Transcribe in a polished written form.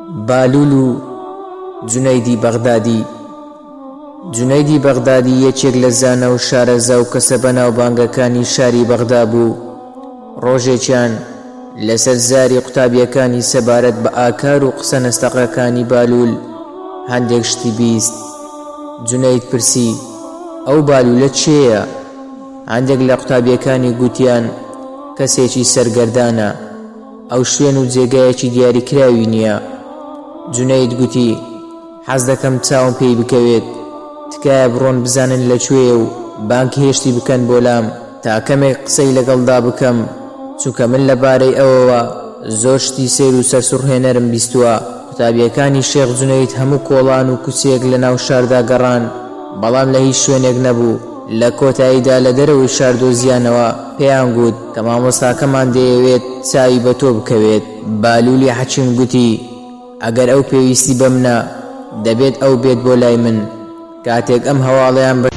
بالول و جونەیدی بەغدادی. جونەیدی بەغدادی یەکێک لە زانە و شارەزا و کەسە بەناوبانگەکانی شاری بەغدا بوو. ڕۆژێکیان لەسەر زاری قوتابیەکانی سەبارەت بە ئاکار و قسە نەستەقەکانی بالول هەندێک شتی بیست. جونەید پرسی: ئەو بالولە چێیە؟ هەندێک لە قوتابیەکانی گوتیان کەسێکی سەرگەردانە، ئەو شوێن و جێگایەکی دیاریکراوی نییە. جونەید گوتی: حەز دەکەم چاوم پێی بکەوێت، تکایە بڕۆن بزانن لەکوێیە و بانگ هێشتی بکەن بۆ لام تا کەمێک قسەی لەگەڵدا بکەم، چونکە من لەبارەی ئەوەوە زۆر شتی سیر و سەرسوڕهێنەرم بیستووە. قوتابیەکانی شێخ جونەید هەموو کۆڵان و کوچێک لە ناو شاردا گەڕان، بەڵام لە هیچ شوێنێک نەبوو. لە کۆتاییدا لە دەرەوەی شار دۆزیانەوە پێیان گوت کە مامۆستاکەمان دەیەوێت چاوی بە تۆ بکەوێت. بالولی حەکیم گوتی: ئەگەر ئەو پێویستی بە منە، دەبێت ئەو بێت بۆ لای من. کاتێک ئەم هەواڵەیان